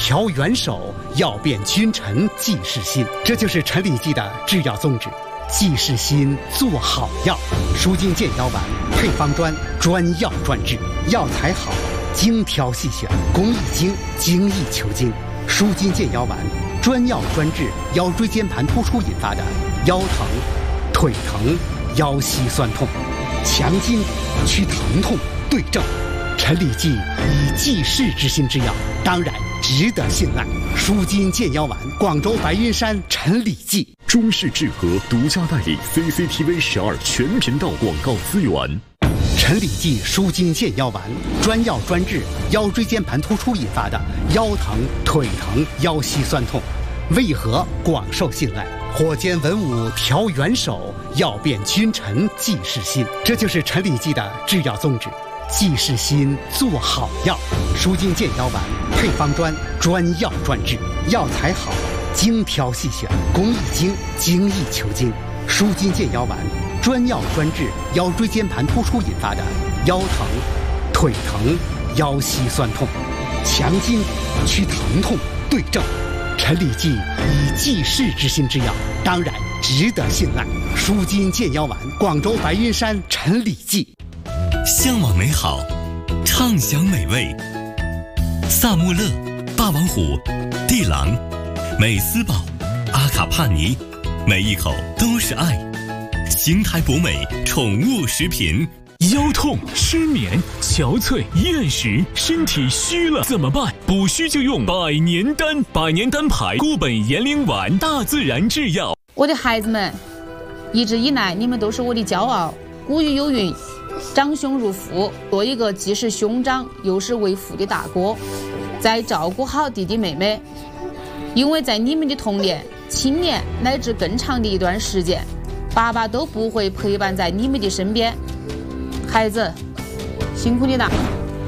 调元首，要变君臣济世心。这就是陈李济的制药宗旨。济世心，做好药。舒筋健腰丸配方专，专药专治，药材好，精挑细选，工益精，精益求精。舒筋健腰丸专药专治腰椎间盘突出引发的腰疼、腿疼、腰膝酸痛，强筋去疼痛，对症。陈李济以济世之心之药，当然值得信赖。舒筋健腰丸，广州白云山陈李济。 中式制和独家代理 CCTV12全频道广告资源。 陈李济舒筋健腰丸，专药专治腰椎间盘突出引发的腰疼、腿疼、腰膝酸痛，为何广受信赖？火尖文武调元首，要变君臣济世心。这就是陈李济的制药宗旨。济世心，做好药。舒筋健腰丸配方专，专药专治，药材好，精挑细选，工益精，精益求精。舒筋健腰丸专药专治腰椎间盘突出引发的腰疼、腿疼、腰膝酸痛，强筋去疼痛，对症。陈李济以济世之心之药，当然值得信赖。舒筋健腰丸，广州白云山陈李济。 向往美好，畅享美味。萨穆勒、霸王虎、地狼、美斯宝、阿卡帕尼，每一口都是爱。邢台博美宠物食品。 腰痛、失眠、憔悴、厌食，身体虚了怎么办？补虚就用百年丹，百年丹牌固本延龄丸，大自然制药。 我的孩子们，一直以来你们都是我的骄傲。古语有云，长兄如父，做一个既是兄长又是为父的大哥，在照顾好弟弟妹妹。因为在你们的童年、青年乃至更长的一段时间，爸爸都不会陪伴在你们的身边。孩子，辛苦你了。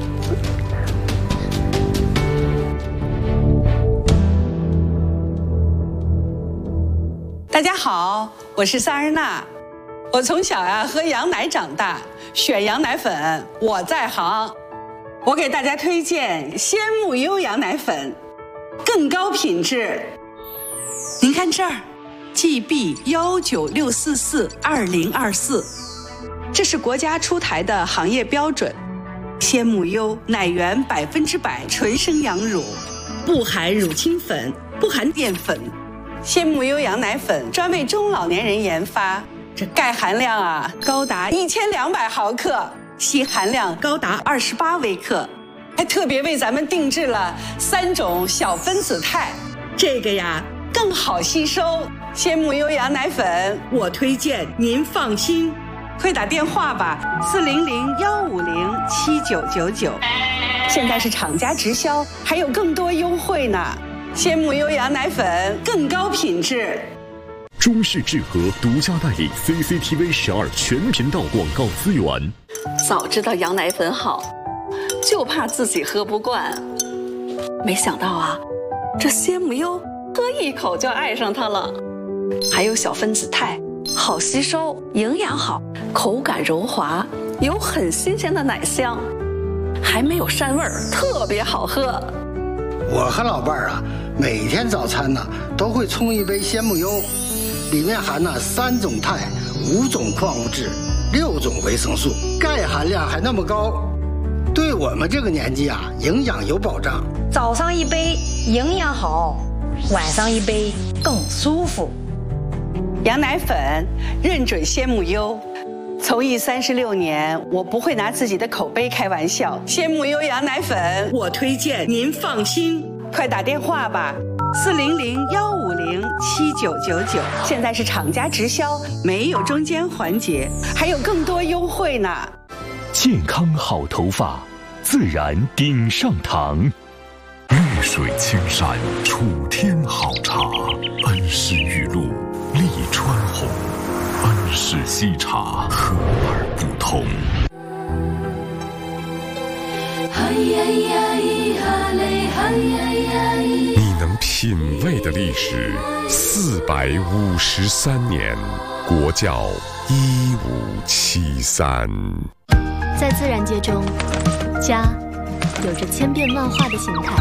大家好，我是萨尔娜。我从小喝羊奶长大，选羊奶粉我在行。我给大家推荐鲜木优羊奶粉，更高品质。您看这儿 ，GB196442024，这是国家出台的行业标准。鲜木优奶源100%纯生羊乳，不含乳清粉，不含淀粉。鲜木优羊奶粉专为中老年人研发。这钙含量高达1200毫克，硒含量高达28微克，还特别为咱们定制了3种小分子肽，这个更好吸收。鲜木优羊奶粉，我推荐您放心，快打电话吧，400-150-7999，现在是厂家直销，还有更多优惠呢。鲜木优羊奶粉更高品质。 中式制和独家代理 CCTV12全频道广告资源。 早知道羊奶粉好，就怕自己喝不惯。没想到这鲜木优喝一口就爱上它了。还有小分子肽，好吸收，营养好，口感柔滑，有很新鲜的奶香，还没有膻味儿，特别好喝。 我和老伴儿每天早餐都会冲一杯鲜木优。里面含3种肽、5种矿物质、6种维生素，钙含量还那么高，对我们这个年纪营养有保障。 早上一杯营养好，晚上一杯更舒服。 羊奶粉认准鲜木优，从艺36年，我不会拿自己的口碑开玩笑。鲜木优羊奶粉，我推荐您放心，快打电话吧。400-150-7999，现在是厂家直销，没有中间环节，还有更多优惠呢。 健康好头发，自然顶上堂。 绿水青山楚天好茶，恩施玉露利川红，恩施西茶和而不同。你能品味的历史453年，国窖1573。 在自然界中，家有着千变万化的形态。